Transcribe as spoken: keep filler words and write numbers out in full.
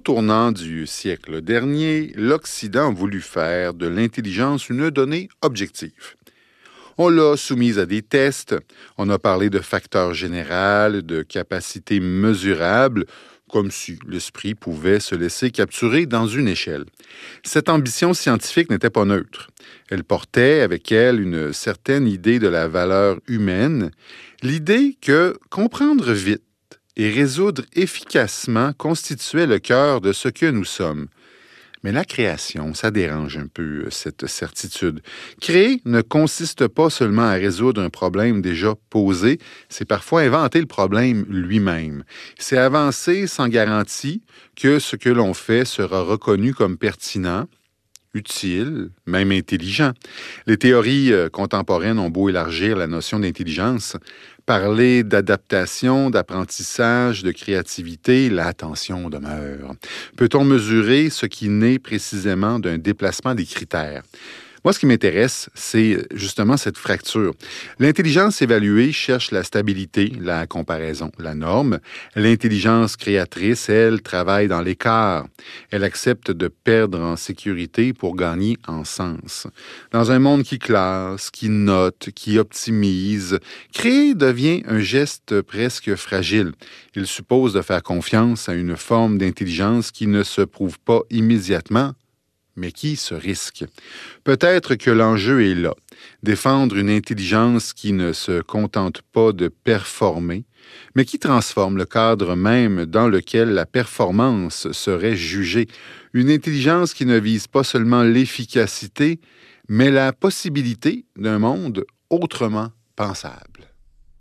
tournant du siècle dernier, l'Occident a voulu faire de l'intelligence une donnée objective. On l'a soumise à des tests, on a parlé de facteurs généraux, de capacités mesurables, comme si l'esprit pouvait se laisser capturer dans une échelle. Cette ambition scientifique n'était pas neutre. Elle portait avec elle une certaine idée de la valeur humaine, l'idée que comprendre vite et résoudre efficacement constituait le cœur de ce que nous sommes. Mais la création, ça dérange un peu cette certitude. Créer ne consiste pas seulement à résoudre un problème déjà posé, c'est parfois inventer le problème lui-même. C'est avancer sans garantie que ce que l'on fait sera reconnu comme pertinent, utile, même intelligent. Les théories euh, contemporaines ont beau élargir la notion d'intelligence, parler d'adaptation, d'apprentissage, de créativité, l'attention demeure. Peut-on mesurer ce qui naît précisément d'un déplacement des critères? Moi, ce qui m'intéresse, c'est justement cette fracture. L'intelligence évaluée cherche la stabilité, la comparaison, la norme. L'intelligence créatrice, elle, travaille dans l'écart. Elle accepte de perdre en sécurité pour gagner en sens. Dans un monde qui classe, qui note, qui optimise, créer devient un geste presque fragile. Il suppose de faire confiance à une forme d'intelligence qui ne se prouve pas immédiatement, mais qui se risque. Peut-être que l'enjeu est là, défendre une intelligence qui ne se contente pas de performer, mais qui transforme le cadre même dans lequel la performance serait jugée. Une intelligence qui ne vise pas seulement l'efficacité, mais la possibilité d'un monde autrement pensable.